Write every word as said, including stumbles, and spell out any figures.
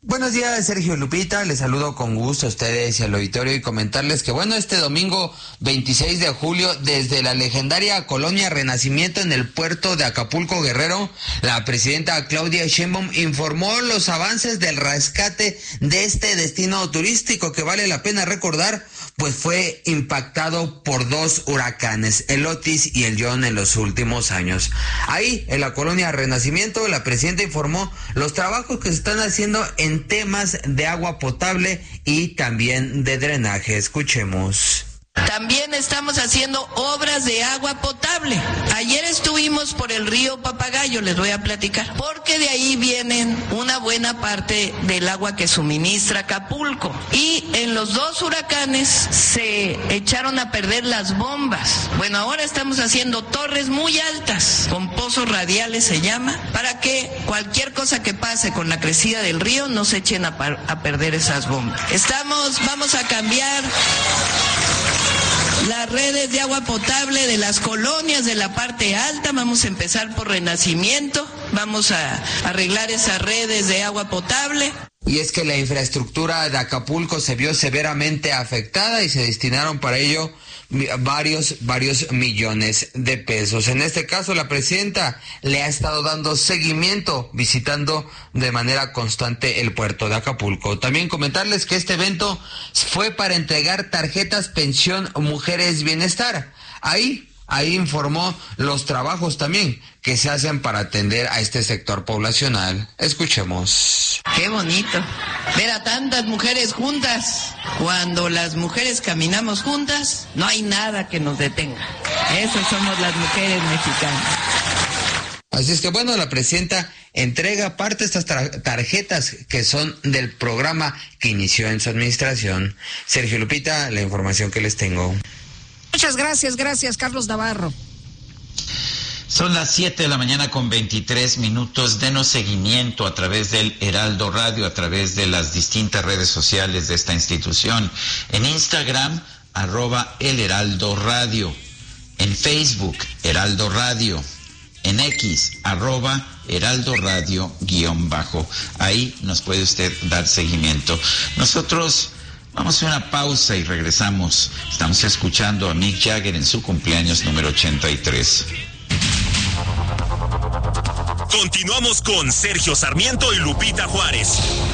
Buenos días, Sergio Lupita, les saludo con gusto a ustedes y al auditorio y comentarles que bueno, este domingo veintiséis de julio, desde la legendaria colonia Renacimiento en el puerto de Acapulco, Guerrero, la presidenta Claudia Sheinbaum informó los avances del rescate de este destino turístico que vale la pena recordar, pues fue impactado por dos huracanes, el Otis y el John, en los últimos años. Ahí, en la colonia Renacimiento, la presidenta informó los trabajos que se están haciendo en temas de agua potable y también de drenaje. Escuchemos. También estamos haciendo obras de agua potable. Ayer estuvimos por el río Papagayo, les voy a platicar, porque de ahí vienen una buena parte del agua que suministra Acapulco. Y en los dos huracanes se echaron a perder las bombas. Bueno, ahora estamos haciendo torres muy altas, con pozos radiales se llama, para que cualquier cosa que pase con la crecida del río no se echen a, a perder esas bombas. Estamos, vamos a cambiar las redes de agua potable de las colonias de la parte alta. Vamos a empezar por Renacimiento, vamos a arreglar esas redes de agua potable. Y es que la infraestructura de Acapulco se vio severamente afectada y se destinaron para ello varios, varios millones de pesos. En este caso, la presidenta le ha estado dando seguimiento, visitando de manera constante el puerto de Acapulco. También comentarles que este evento fue para entregar tarjetas Pensión Mujeres Bienestar. Ahí Ahí informó los trabajos también que se hacen para atender a este sector poblacional. Escuchemos. Qué bonito ver a tantas mujeres juntas. Cuando las mujeres caminamos juntas, no hay nada que nos detenga. Esas somos las mujeres mexicanas. Así es que bueno, la presidenta entrega parte de estas tar- tarjetas que son del programa que inició en su administración. Sergio Lupita, la información que les tengo. Muchas gracias, gracias, Carlos Navarro. Son las siete de la mañana con veintitrés minutos. Denos seguimiento a través del Heraldo Radio, a través de las distintas redes sociales de esta institución. En Instagram, arroba el Heraldo Radio. En Facebook, Heraldo Radio. En X, arroba Heraldo Radio guión bajo. Ahí nos puede usted dar seguimiento. Nosotros vamos a hacer una pausa y regresamos. Estamos escuchando a Mick Jagger en su cumpleaños número ochenta y tres. Continuamos con Sergio Sarmiento y Lupita Juárez